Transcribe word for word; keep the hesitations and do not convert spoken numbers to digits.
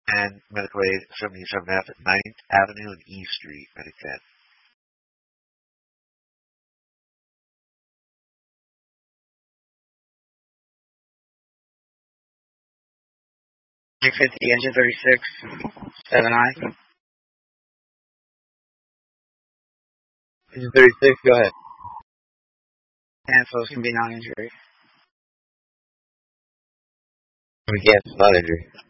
and Medical Aid seventy-seven F at ninth Avenue and E Street, Medic ten. six fifty, engine thirty-six, seven I. Engine thirty-six, go ahead. Cancels can be non-injury. We cancel non-injury.